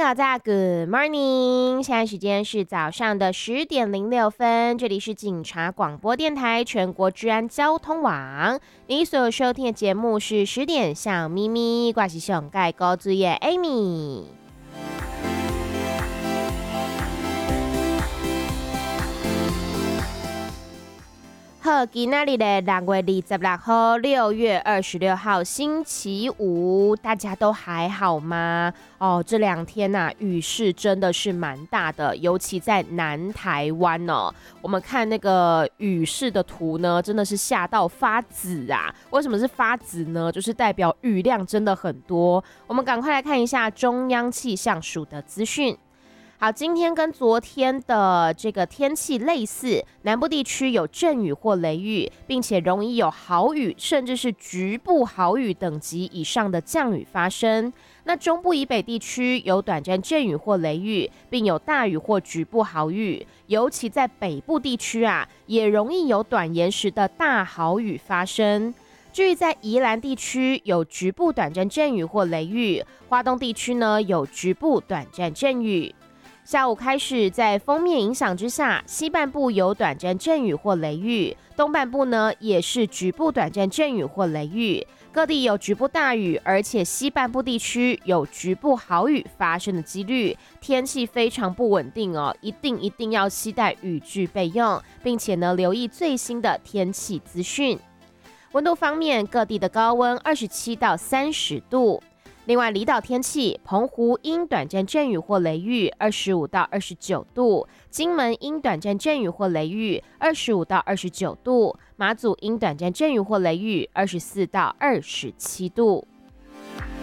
大家 Good morning， 现在时间是早上的10:06，这里是警察广播电台全国治安交通网。你所收听的节目是10点小咪咪，我是上盖高职业 Amy。好，今天的6月26号，6月26号星期五，大家都还好吗？这2天雨势真的是蛮大的，尤其在南台湾哦。我们看那个雨势的图呢，真的是下到发紫啊！为什么是发紫呢？就是代表雨量真的很多。我们赶快来看一下中央气象署的资讯。好，今天跟昨天的这个天气类似，南部地区有阵雨或雷雨，并且容易有豪雨，甚至是局部豪雨等级以上的降雨发生。那中部以北地区有短暂阵雨或雷雨，并有大雨或局部豪雨，尤其在北部地区也容易有短延时的大豪雨发生。至于在宜兰地区有局部短暂阵雨或雷雨，花东地区呢有局部短暂阵雨。下午开始，在锋面影响之下，西半部有短暂阵雨或雷雨，东半部呢也是局部短暂阵雨或雷雨，各地有局部大雨，而且西半部地区有局部豪雨发生的几率，天气非常不稳定哦，一定要携带雨具备用，并且呢留意最新的天气资讯。温度方面，各地的高温27到30度。另外，离岛天气，澎湖因短暂阵雨或雷雨25到29度，金门因短暂阵雨或雷雨25到29度，马祖因短暂阵雨或雷雨24到27度。